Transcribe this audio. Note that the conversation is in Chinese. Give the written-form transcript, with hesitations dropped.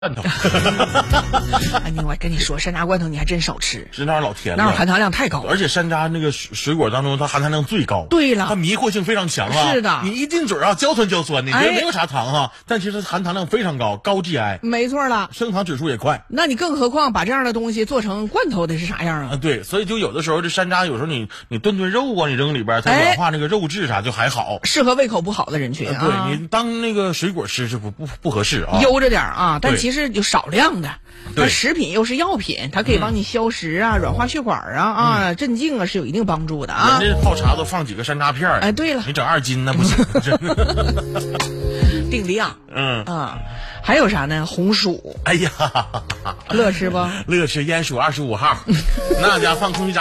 罐头。 哎，我跟你说，山楂罐头你还真少吃， 是那玩意儿老甜了， 那含糖量太高了， 而且山楂那个水果当中，它含糖量最高。 对了， 它迷惑性非常强啊。 是的， 你一进嘴啊，焦酸焦酸的，你觉得没有啥糖哈，但其实含糖量非常高，高 GI。 没错了， 升糖指数也快。 那你更何况把这样的东西做成罐头的是啥样啊？ 对，所以就有的时候这山楂，有时候你炖肉啊，你扔里边，它软化那个肉质啥就还好， 适合胃口不好的人群啊。 对，你当那个水果吃是不合适啊， 悠着点啊，但其实有少量的。它食品又是药品，它可以帮你消食啊、软化血管啊、镇静啊，是有一定帮助的啊。 人家泡茶都放几个山楂片哎，对了， 你整2斤那不行， 定量。还有啥呢？红薯。 哎呀， 乐吃不？ 乐吃，烟薯25号，那家放空气炸。